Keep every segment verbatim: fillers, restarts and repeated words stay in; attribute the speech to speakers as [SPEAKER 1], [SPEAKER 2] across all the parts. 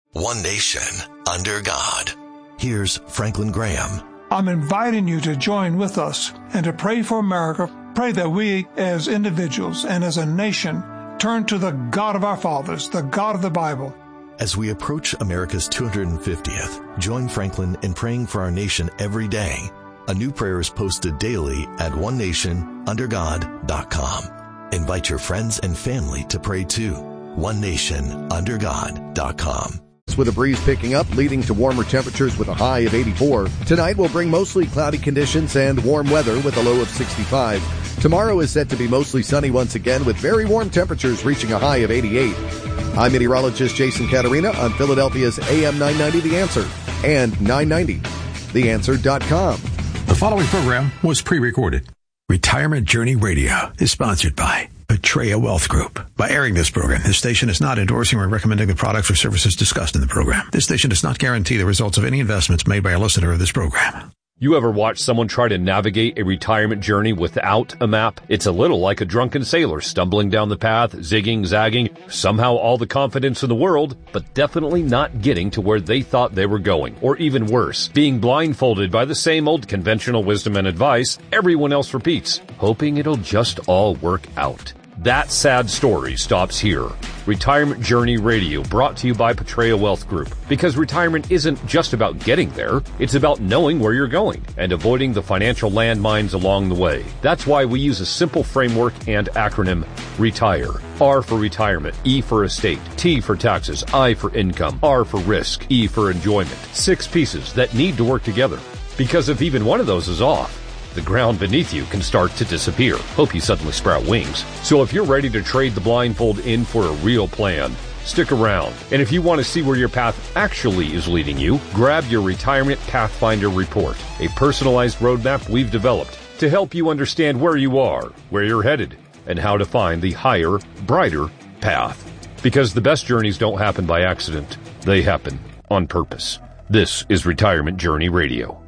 [SPEAKER 1] One nation, under God. Here's Franklin Graham.
[SPEAKER 2] I'm inviting you to join with us and to pray for America. Pray that we as individuals and as a nation turn to the God of our fathers, the God of the Bible.
[SPEAKER 1] As we approach America's two hundred fiftieth, join Franklin in praying for our nation every day. A new prayer is posted daily at one nation under god dot com. Invite your friends and family to pray too. one nation under god dot com.
[SPEAKER 3] With a breeze picking up, leading to warmer temperatures with a high of eighty-four. Tonight will bring mostly cloudy conditions and warm weather with a low of sixty-five. Tomorrow is set to be mostly sunny once again with very warm temperatures reaching a high of eighty-eight. I'm meteorologist Jason Caterina on Philadelphia's A M nine ninety The Answer and nine ninety the answer dot com.
[SPEAKER 4] The following program was pre-recorded. Retirement Journey Radio is sponsored by Petrea Wealth Group. By airing this program, this station is not endorsing or recommending the products or services discussed in the program. This station does not guarantee the results of any investments made by a listener of this program.
[SPEAKER 5] You ever watch someone try to navigate a retirement journey without a map? It's a little like a drunken sailor stumbling down the path, zigging, zagging, somehow all the confidence in the world, but definitely not getting to where they thought they were going. Or even worse, being blindfolded by the same old conventional wisdom and advice everyone else repeats, hoping it'll just all work out. That sad story stops here. Retirement Journey Radio, brought to you by Petrea Wealth Group. Because retirement isn't just about getting there, it's about knowing where you're going and avoiding the financial landmines along the way. That's why we use a simple framework and acronym, RETIRE. R for retirement, E for estate, T for taxes, I for income, R for risk, E for enjoyment. Six pieces that need to work together. Because if even one of those is off, the ground beneath you can start to disappear. Hope you suddenly sprout wings. So if you're ready to trade the blindfold in for a real plan, stick around. And if you want to see where your path actually is leading you, grab your Retirement Pathfinder Report, a personalized roadmap we've developed to help you understand where you are, where you're headed, and how to find the higher, brighter path. Because the best journeys don't happen by accident. They happen on purpose. This is Retirement Journey Radio.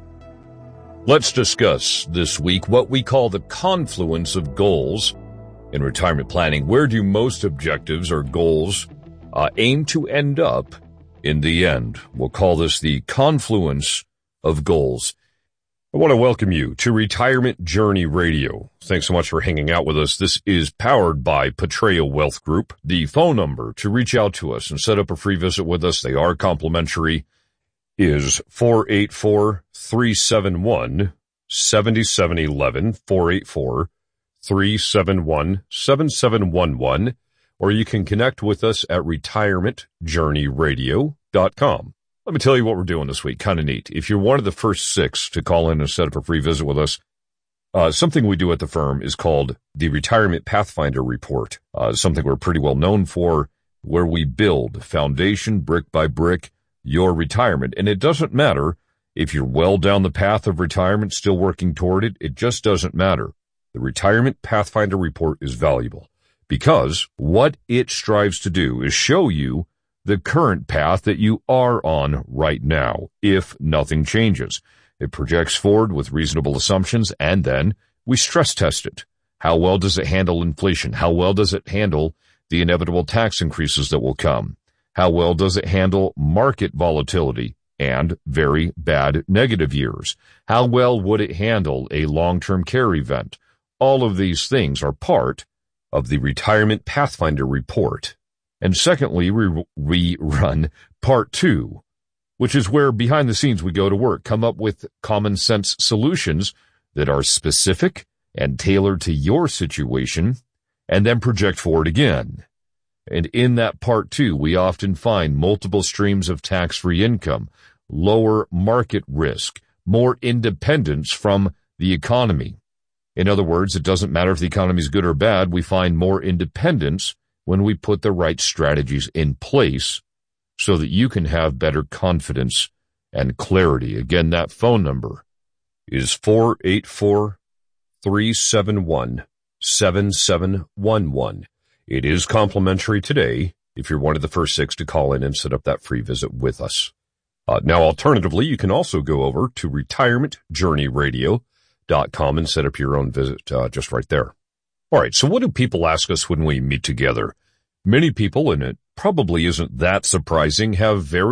[SPEAKER 5] Let's discuss this week what we call the confluence of goals in retirement planning. Where do most objectives or goals uh, aim to end up in the end? We'll call this the confluence of goals. I want to welcome you to Retirement Journey Radio. Thanks so much for hanging out with us. This is powered by Petrea Wealth Group. The phone number to reach out to us and set up a free visit with us, they are complimentary, is four eight four, three seven one, seven seven one one, four eight four, three seven one, seven seven one one, or you can connect with us at retirement journey radio dot com. Let me tell you what we're doing this week. Kind of neat. If you're one of the first six to call in and set up a free visit with us, uh, something we do at the firm is called the Retirement Pathfinder Report, uh, something we're pretty well known for, where we build foundation brick by brick your retirement. And it doesn't matter if you're well down the path of retirement, still working toward it. It just doesn't matter. The Retirement Pathfinder Report is valuable because what it strives to do is show you the current path that you are on right now, if nothing changes. It projects forward with reasonable assumptions, and then we stress test it. How well does it handle inflation? How well does it handle the inevitable tax increases that will come? How well does it handle market volatility and very bad negative years? How well would it handle a long-term care event? All of these things are part of the Retirement Pathfinder Report. And secondly, we, we run part two, which is where behind the scenes we go to work, come up with common sense solutions that are specific and tailored to your situation, and then project forward again. And in that part two, we often find multiple streams of tax-free income, lower market risk, more independence from the economy. In other words, it doesn't matter if the economy is good or bad, we find more independence when we put the right strategies in place so that you can have better confidence and clarity. Again, that phone number is four eight four, three seven one, seven seven one one. It is complimentary today if you're one of the first six to call in and set up that free visit with us. Uh, now, alternatively, you can also go over to retirement journey radio dot com and set up your own visit uh, just right there. All right, so what do people ask us when we meet together? Many people, and it probably isn't that surprising, have very